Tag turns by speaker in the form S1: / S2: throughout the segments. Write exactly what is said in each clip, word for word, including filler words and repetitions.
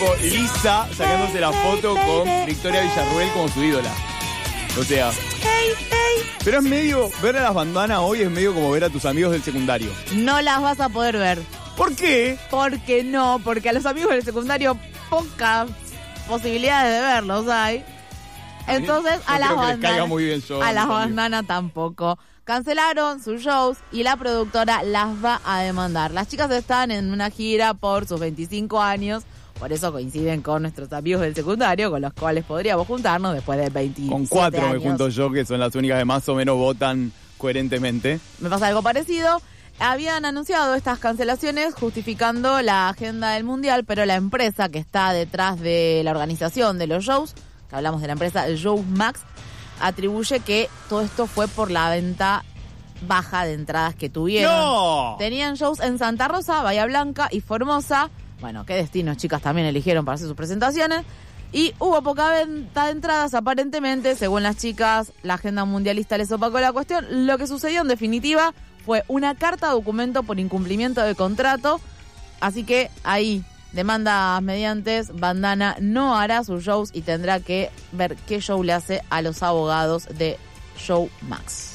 S1: tipo Lisa sacándose la foto con Victoria Villarruel como su ídola. O sea, pero es medio, ver a las bandanas hoy es medio como ver a tus amigos del secundario.
S2: No las vas a poder ver.
S1: ¿Por qué?
S2: Porque no, porque a los amigos del secundario pocas posibilidades de verlos hay. Entonces
S1: no
S2: a las
S1: creo que les
S2: bandanas,
S1: caiga muy bien yo,
S2: a las
S1: amigos.
S2: bandanas tampoco. Cancelaron sus shows y la productora las va a demandar. Las chicas están en una gira por sus veinticinco años, por eso coinciden con nuestros amigos del secundario, con los cuales podríamos juntarnos después de veintisiete
S1: Con cuatro
S2: años.
S1: me junto yo, que son las únicas que más o menos votan coherentemente.
S2: Me pasa algo parecido. Habían anunciado estas cancelaciones justificando la agenda del mundial, pero la empresa que está detrás de la organización de los shows, que hablamos de la empresa Showmax, atribuye que todo esto fue por la venta baja de entradas que tuvieron.
S1: ¡No!
S2: Tenían shows en Santa Rosa, Bahía Blanca y Formosa. Bueno, qué destinos chicas también eligieron para hacer sus presentaciones. Y hubo poca venta de entradas, aparentemente, según las chicas, la agenda mundialista les opacó la cuestión. Lo que sucedió en definitiva fue una carta documento por incumplimiento de contrato. Así que ahí, demandas mediantes, Bandana no hará sus shows y tendrá que ver qué show le hace a los abogados de Showmax.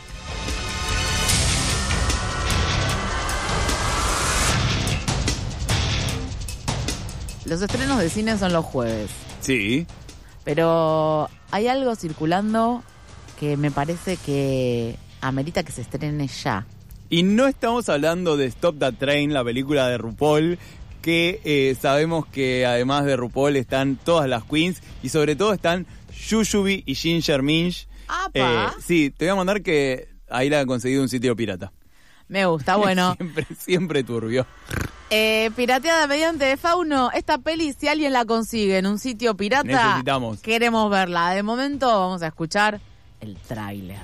S2: Los estrenos de cine son los jueves.
S1: Sí.
S2: Pero hay algo circulando que me parece que amerita que se estrene ya.
S1: Y no estamos hablando de Stop That Train, la película de RuPaul, que eh, sabemos que además de RuPaul están todas las queens y sobre todo están Yuyubi y Ginger Minj.
S2: ¡Apa!
S1: Eh, sí, te voy a mandar que ahí la han conseguido un sitio pirata.
S2: Me gusta, bueno.
S1: siempre, siempre turbio.
S2: Eh, pirateada mediante Fauno, esta peli, si alguien la consigue en un sitio pirata,
S1: necesitamos.
S2: Queremos verla. De momento vamos a escuchar el tráiler.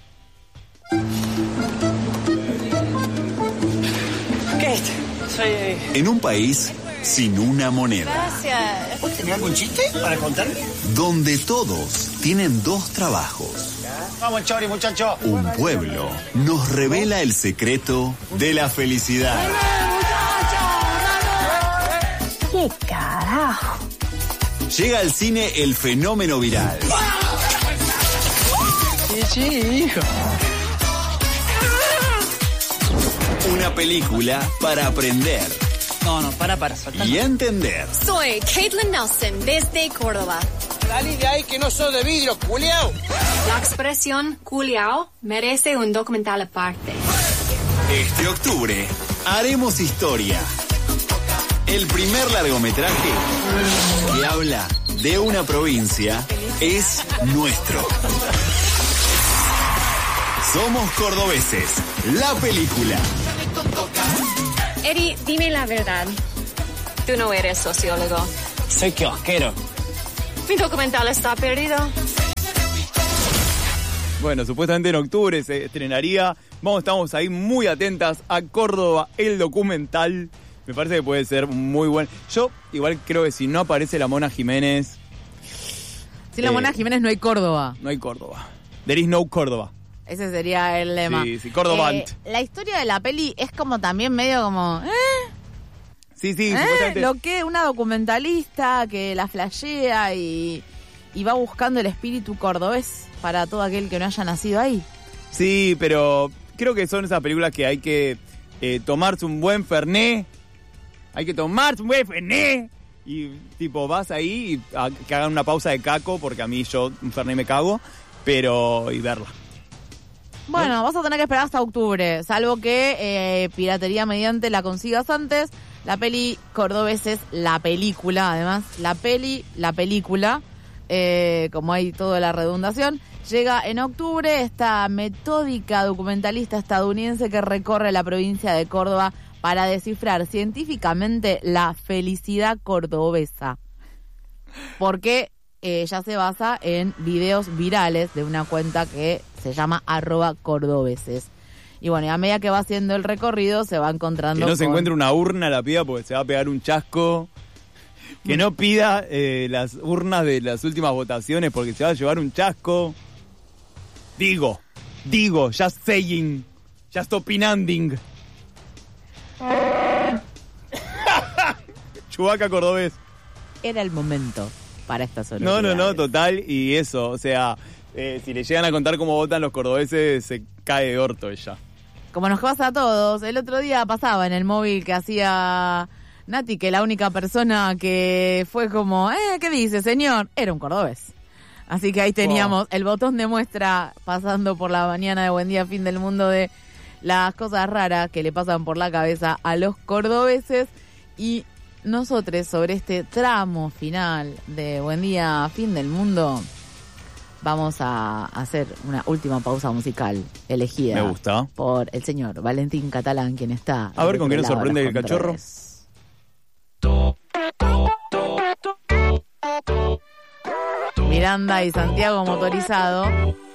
S3: ¿Qué? Soy...
S4: En un país sin una moneda.
S3: Gracias. ¿Vos tenés algún chiste para contarme?
S4: Donde todos tienen dos trabajos.
S3: Vamos, Chori, muchacho.
S4: Un pueblo nos revela el secreto de la felicidad.
S5: ¿Qué carajo?
S4: Llega al cine el fenómeno viral.
S3: Sí, sí, hijo.
S4: Una película para aprender
S3: No, no, para, para, soltar.
S4: y entender.
S6: Soy Caitlin Nelson desde Córdoba.
S7: Salí de ahí que no sos de vidrio, culiao.
S6: La expresión culiao merece un documental aparte.
S4: Este octubre haremos historia. El primer largometraje que habla de una provincia es nuestro. Somos cordobeses, la película.
S6: Eddie, dime la verdad. Tú no eres sociólogo.
S3: Soy kiosquero.
S6: Mi documental está perdido.
S1: Bueno, supuestamente en octubre se estrenaría. Vamos, estamos ahí muy atentas a Córdoba, el documental. Me parece que puede ser muy bueno. Yo igual creo que si no aparece la Mona Jiménez...
S2: Sin la
S1: eh,
S2: Mona Jiménez no hay Córdoba.
S1: No hay Córdoba. There is no Córdoba.
S2: Ese sería el lema.
S1: Sí, sí, Cordobant.
S2: Eh, la historia de la peli es como también medio como... ¿eh?
S1: Sí, sí,
S2: ¿Eh?
S1: supuestamente...
S2: Lo que una documentalista que la flashea y, y va buscando el espíritu cordobés para todo aquel que no haya nacido ahí.
S1: Sí, pero creo que son esas películas que hay que eh, tomarse un buen fernet. Hay que tomarse un buen fernet. Y tipo, vas ahí y a, que hagan una pausa de caco, porque a mí yo un fernet me cago, pero... y verla.
S2: Bueno, vas a tener que esperar hasta octubre, salvo que eh, Piratería Mediante la consigas antes. La peli Cordobés es la película, además. La peli, la película, eh, como hay toda la redundación. Llega en octubre esta metódica documentalista estadounidense que recorre la provincia de Córdoba para descifrar científicamente la felicidad cordobesa. Porque eh, ya se basa en videos virales de una cuenta que se llama arroba cordobeses. Y bueno, y a medida que va haciendo el recorrido se va encontrando
S1: Que no se
S2: con...
S1: encuentre una urna la pida porque se va a pegar un chasco. Que no pida eh, las urnas de las últimas votaciones porque se va a llevar un chasco. Digo, digo, just saying, just opinanding. Chubaca cordobés.
S2: era el momento para esta
S1: No,
S2: sororidad.
S1: no, no, total. Y eso, o sea, eh, si le llegan a contar cómo votan los cordobeses, se cae de orto ella.
S2: Como nos pasa a todos, el otro día pasaba en el móvil que hacía Nati, que la única persona que fue como, eh, ¿qué dice, señor? Era un cordobés. Así que ahí teníamos wow. el botón de muestra pasando por la mañana de Buen Día Fin del Mundo de las cosas raras que le pasan por la cabeza a los cordobeses. Y nosotros sobre este tramo final de Buen Día Fin del Mundo vamos a hacer una última pausa musical elegida
S1: Me gusta.
S2: por el señor Valentín Catalán, quien está...
S1: A ver con qué nos sorprende el cachorro.
S2: Miranda y Santiago Motorizado